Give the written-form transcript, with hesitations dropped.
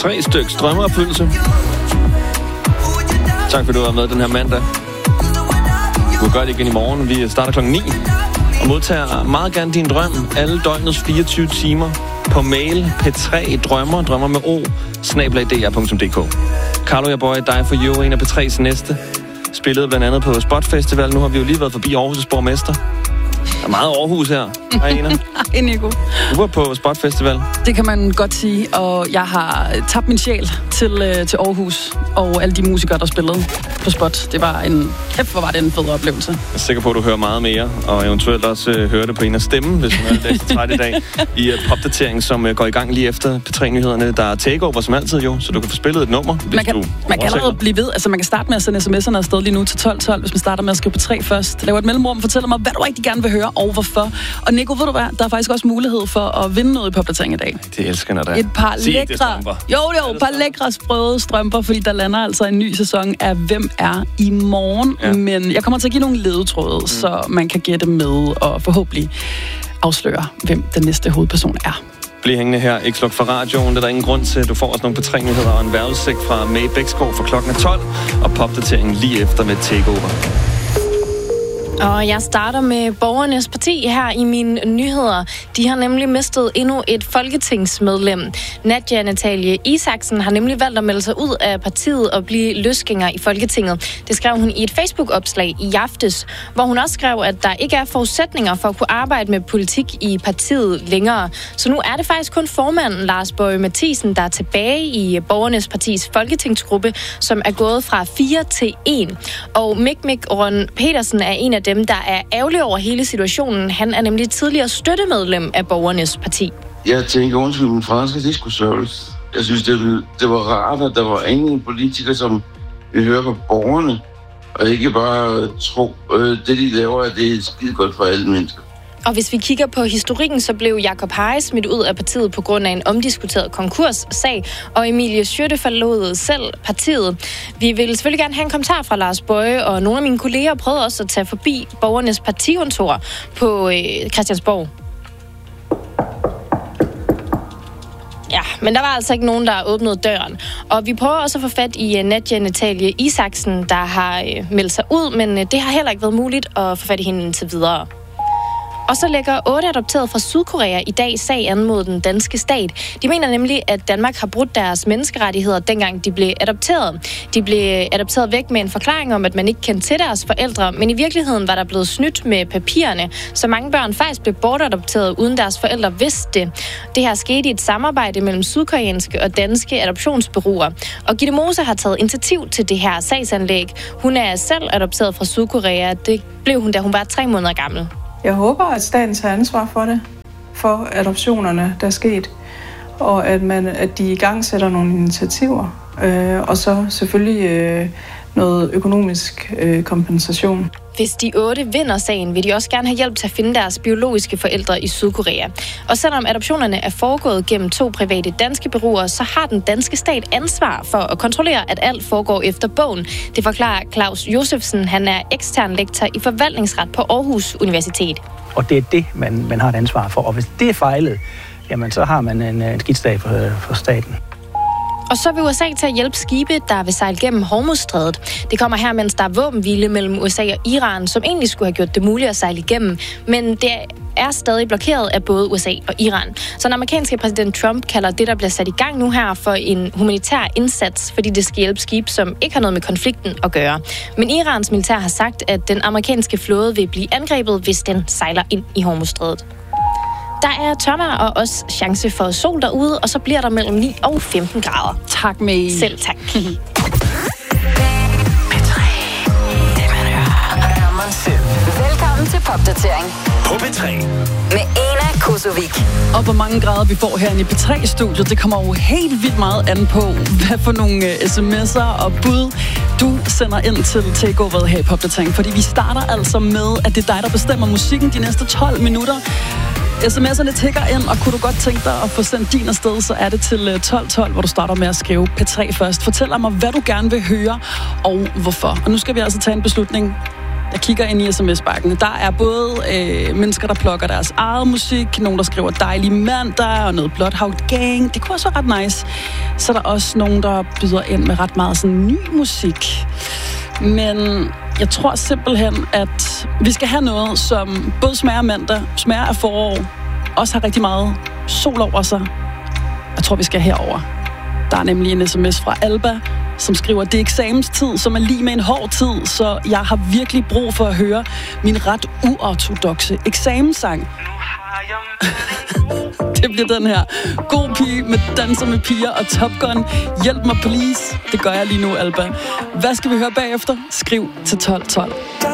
3 stykker drømmeopfyldelse. Tak for, at du var med den her mandag. Du kan gøre det igen i morgen. Vi starter klokken 9 og modtager meget gerne din drøm alle døgnets 24 timer på mail p3drømmer med o@dr.dk. Carlo, jeg bøjer dig for You, en af P3's næste. Spillede blandt andet på Spot Festival. Nu har vi jo lige været forbi Aarhus' borgmester. Der er meget Aarhus her. Hej, Ena. Hej, Nico. Du var på Spot Festival. Det kan man godt sige, og jeg har tabt min sjæl til Aarhus og alle de musikere, der spillede på Spot. Det var hvor var det en fed oplevelse. Jeg er sikker på, at du hører meget mere, og eventuelt også hører det på en af stemmen, hvis man er lidt træt i dag, i popdatering, som går i gang lige efter P3-nyhederne. Der er takeover som altid jo, så du kan få spillet et nummer, hvis man kan allerede blive ved. Altså, man kan starte med at sende sms'erne afsted lige nu til 1212, hvis man starter med at skrive P3 først. Lav et mellemrum, fortæller mig, hvad du rigtig gerne vil høre, og hvorfor. Og Nico, ved du hvad? Der er faktisk også mulighed for at vinde noget i popdatering i dag. Det elsker når der er. Et par lækre sprøde strømper, fordi der lander altså en ny sæson af Hvem er i morgen. Ja. Men jeg kommer til at give nogle ledetråde, så man kan gætte med og forhåbentlig afsløre, hvem den næste hovedperson er. Bliv hængende her. Ikke sluk for radioen. Det er der ingen grund til. Du får også nogle P3-nyheder og en vejrudsigt fra May Bæksgaard for klokken 12. Og popdateringen lige efter med Takeover. Og jeg starter med Borgernes Parti her i mine nyheder. De har nemlig mistet endnu et folketingsmedlem. Nadja Natalie Isaksen har nemlig valgt at melde sig ud af partiet og blive løsgænger i Folketinget. Det skrev hun i et Facebook-opslag i aftes, hvor hun også skrev, at der ikke er forudsætninger for at kunne arbejde med politik i partiet længere. Så nu er det faktisk kun formanden Lars Boje Mathiesen, der er tilbage i Borgernes Partis folketingsgruppe, som er gået fra 4 til 1. Og Mik Ron Petersen er en af dem, der er ærgerlig over hele situationen. Han er nemlig tidligere støttemedlem af Borgernes Parti. Jeg tænker, undskyld, min franske, det skulle sørges. Jeg synes, det var rart, at der var ingen politikere, som vil høre på borgerne, og ikke bare tro, det de laver, at det er skide godt for alle mennesker. Og hvis vi kigger på historikken, så blev Jakob Haje smidt ud af partiet på grund af en omdiskuteret konkurssag, og Emilie Schøtte forlod selv partiet. Vi vil selvfølgelig gerne have en kommentar fra Lars Boje, og nogle af mine kolleger prøvede også at tage forbi Borgernes partikontor på Christiansborg. Ja, men der var altså ikke nogen, der åbnede døren. Og vi prøver også at få fat i Nadja Natalie Isaksen, der har meldt sig ud, men det har heller ikke været muligt at få fat i hende indtil videre. Og så lægger 8 adopterede fra Sydkorea i dag sag an mod den danske stat. De mener nemlig, at Danmark har brudt deres menneskerettigheder, dengang de blev adopteret. De blev adopteret væk med en forklaring om, at man ikke kendte til deres forældre, men i virkeligheden var der blevet snydt med papirerne, så mange børn faktisk blev bortadopteret, uden deres forældre vidste det. Det her skete i et samarbejde mellem sydkoreanske og danske adoptionsbureauer. Og Gitte Mose har taget initiativ til det her sagsanlæg. Hun er selv adopteret fra Sydkorea. Det blev hun, da hun var 3 måneder gammel. Jeg håber, at staten tager ansvar for det, for adoptionerne, der er sket, og at de igangsætter nogle initiativer, og så selvfølgelig noget økonomisk kompensation. Hvis de 8 vinder sagen, vil de også gerne have hjælp til at finde deres biologiske forældre i Sydkorea. Og selvom adoptionerne er foregået gennem 2 private danske bureauer, så har den danske stat ansvar for at kontrollere, at alt foregår efter bogen. Det forklarer Claus Josefsen. Han er ekstern lektor i forvaltningsret på Aarhus Universitet. Og det er det, man har et ansvar for. Og hvis det er fejlet, jamen så har man en skidsdag for staten. Og så vil USA til at hjælpe skibe, der vil sejle gennem Hormuzstrædet. Det kommer her, mens der er våbenhvile mellem USA og Iran, som egentlig skulle have gjort det muligt at sejle igennem. Men det er stadig blokeret af både USA og Iran. Så den amerikanske præsident Trump kalder det, der bliver sat i gang nu her, for en humanitær indsats, fordi det skal hjælpe skibe, som ikke har noget med konflikten at gøre. Men Irans militær har sagt, at den amerikanske flåde vil blive angrebet, hvis den sejler ind i Hormuzstrædet. Der er tørvejr og også chance for sol derude, og så bliver der mellem 9 og 15 grader. Tak med. Selv tak. Velkommen til popdatering på P3 med Ena Kosovic. Og hvor mange grader vi får herinde i P3-studiet, det kommer jo helt vildt meget an på, hvad for nogle sms'er og bud du sender ind til takeoveret her i popdatering. Fordi vi starter altså med, at det er dig, der bestemmer musikken de næste 12 minutter. SMS'erne tikker ind, og kunne du godt tænke dig at få sendt din afsted, så er det til 1212, hvor du starter med at skrive P3 først. Fortæl mig, hvad du gerne vil høre, og hvorfor. Og nu skal vi altså tage en beslutning. Jeg kigger ind i sms-bakken. Der er både mennesker, der plukker deres eget musik, nogen, der skriver dejlig mandag, og noget Bloodhound Gang. Det kunne også være ret nice. Så er der også nogen, der byder ind med ret meget sådan ny musik. Men jeg tror simpelthen, at vi skal have noget, som både smager af mandag, smager af forår, også har rigtig meget sol over sig. Jeg tror, vi skal herover. Der er nemlig en sms fra Alba, som skriver, det er eksamenstid, som er lige med en hård tid, så jeg har virkelig brug for at høre min ret uortodokse eksamenssang. Det bliver den her. God pige med Danser med piger og Top Gun. Hjælp mig please. Det gør jeg lige nu, Alba. Hvad skal vi høre bagefter? Skriv til 1212.